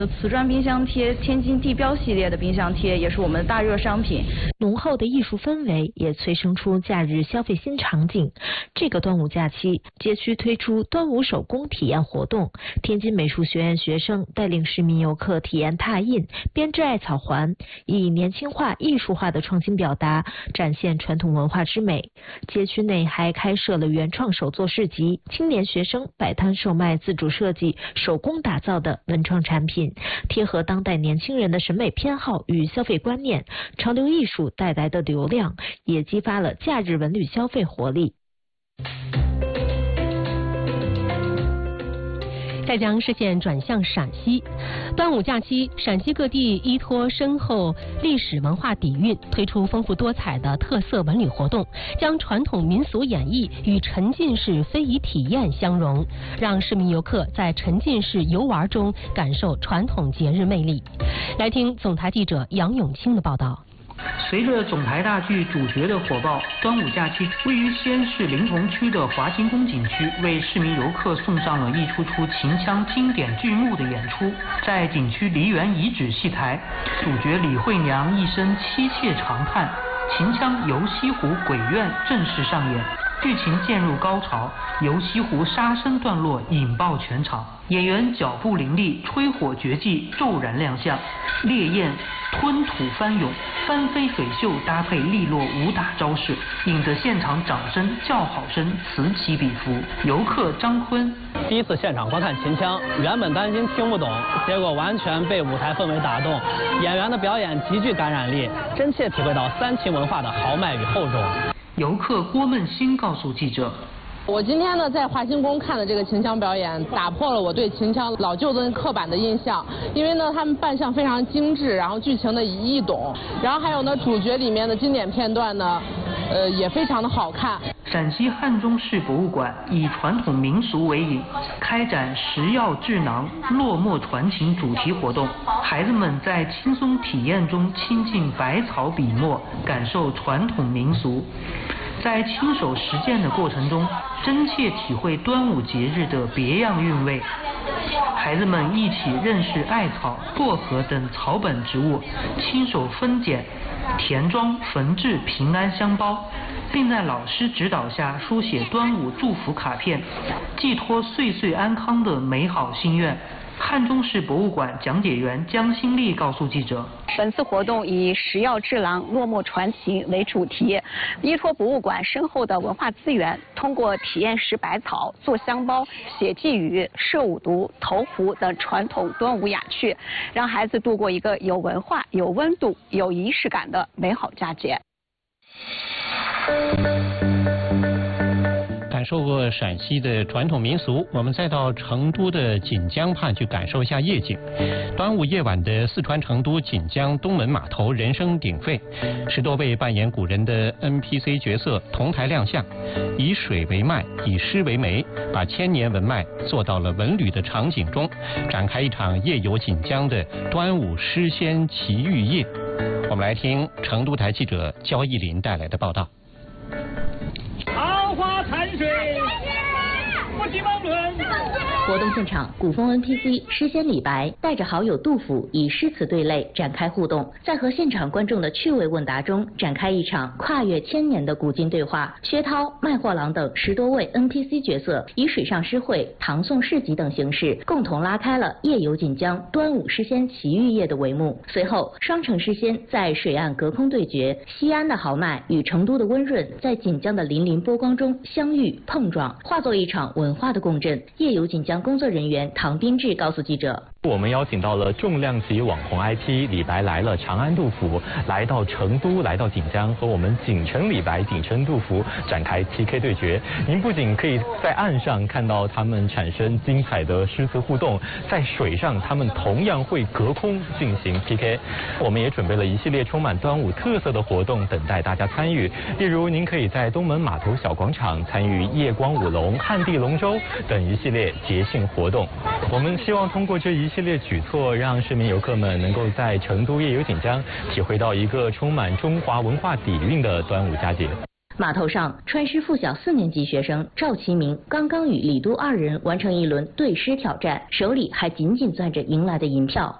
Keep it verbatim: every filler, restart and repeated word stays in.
瓷砖冰箱贴、天津地标系列的冰箱贴也是我们的大热商品。 浓厚的艺术氛围也催生出假日消费新场景。这个端午假期，街区推出端午手工体验活动，天津美术学院学生带领市民游客体验拓印、编织艾草环，以年轻化、艺术化的创新表达，展现传统文化之美。街区内还开设了原创手作市集，青年学生摆摊售卖自主设计、手工打造的文创产品。贴合当代年轻人的审美偏好与消费观念，潮流艺术带来的流量也激发了假日文旅消费活力。 再将视线转向陕西，端午假期，陕西各地依托深厚历史文化底蕴，推出丰富多彩的特色文旅活动，将传统民俗演绎与沉浸式非遗体验相融，让市民游客在沉浸式游玩中感受传统节日魅力。来听总台记者杨永清的报道。 随着总台大剧主角的火爆，端午假期位于西安市临潼区的华清宫景区为市民游客送上了一出出秦腔经典剧目的演出。在景区梨园遗址戏台，主角李惠娘一声凄切长叹，秦腔《游西湖鬼怨》正式上演。剧情渐入高潮，游西湖杀声段落引爆全场，演员脚步凌厉，吹火绝技骤然亮相，烈焰吞吐翻涌，翻飞水袖搭配利落武打招式，引得现场掌声叫好声此起彼伏。游客张坤第一次现场观看秦腔，原本担心听不懂，结果完全被舞台氛围打动，演员的表演极具感染力，真切体会到三秦文化的豪迈与厚重。 游客郭梦欣告诉记者， 我今天呢在华清宫看的这个秦腔表演，打破了我对秦腔老旧的刻板的印象。因为呢他们扮相非常精致，然后剧情的易懂，然后还有呢主角里面的经典片段呢，呃也非常的好看。 陕西汉中市博物馆以传统民俗为引，开展食药智囊、落墨传情主题活动，孩子们在轻松体验中亲近百草笔墨，感受传统民俗。在亲手实践的过程中，真切体会端午节日的别样韵味。孩子们一起认识艾草、薄荷等草本植物，亲手分拣、填装、缝制平安香包，并在老师指导下书写端午祝福卡片，寄托岁岁安康的美好心愿。汉中市博物馆讲解员江新丽告诉记者， 本次活动以食药智囊、落墨传情为主题，依托博物馆深厚的文化资源，通过体验食百草、做香包、写寄语、设五毒、投壶等传统端午雅趣，让孩子度过一个有文化、有温度、有仪式感的美好佳节。 感受过陕西的传统民俗，我们再到成都的锦江畔去感受一下夜景。端午夜晚的四川成都锦江东门码头人声鼎沸，十多位扮演古人的 N P C 角色同台亮相，以水为脉，以诗为媒，把千年文脉做到了文旅的场景中，展开一场夜游锦江的端午诗仙奇遇夜。我们来听成都台记者焦艺林带来的报道。 桃花残水，不及忘伦。 活动现场，古风 N P C 诗仙李白带着好友杜甫以诗词对擂展开互动，在和现场观众的趣味问答中展开一场跨越千年的古今对话。薛涛、卖货郎等十多位 N P C 角色以水上诗会、唐宋市集等形式，共同拉开了夜游锦江端午诗仙奇遇夜的帷幕。随后，双城诗仙在水岸隔空对决，西安的豪迈与成都的温润在锦江的粼粼波光中相遇碰撞，化作一场文化的共振。夜游锦江工作人员唐斌志告诉记者， 我们邀请到了重量级网红 I P 李白来了长安杜甫，来到成都，来到锦江，和我们锦城李白、锦城杜甫展开 P K 对决。您不仅可以在岸上看到他们产生精彩的诗词互动，在水上他们同样会隔空进行 P K。我们也准备了一系列充满端午特色的活动等待大家参与，例如您可以在东门码头小广场参与夜光舞龙、旱地龙舟等一系列节庆活动。我们希望通过这一系列举措，让市民游客们能够在成都夜游锦江体会到一个充满中华文化底蕴的端午佳节。 码头上，川师附小四年级学生赵其明刚刚与李都二人完成一轮对诗挑战，手里还紧紧攥着赢来的银票。